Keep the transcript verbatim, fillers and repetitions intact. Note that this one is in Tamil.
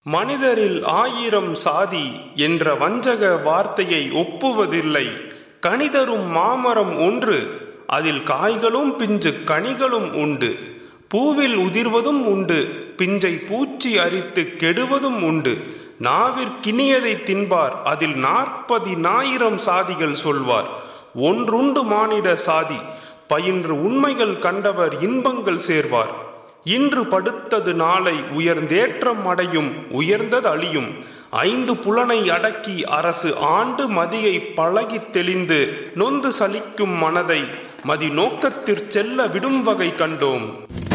மனிதரில் ஆயிரம் சாதி என்ற வஞ்சக வார்த்தையை ஒப்புவதில்லை. கனிதரும் மாமரம் ஒன்று, அதில் காய்களும் பிஞ்சு கனிகளும் உண்டு. பூவில் உதிர்வதும் உண்டு, பிஞ்சை பூச்சி அரித்து கெடுவதும் உண்டு. நாவிற்கினியதை தின்பார், அதில் நாற்பதினாயிரம் சாதிகள் சொல்வார். ஒன்றுண்டு மானிட சாதி, பயின்று உண்மைகள் கண்டவர் இன்பங்கள் சேர்வார். இன்று படுத்தது நாளை உயர்ந்தேற்றம் அடையும், உயர்ந்தது அழியும். ஐந்து புலனை அடக்கி அரசு ஆண்டு மதியை பழகி தெளிந்து நொந்து சலிக்கும் மனதை மதி நோக்கத்திற் செல்ல விடும் வகை கண்டோம்.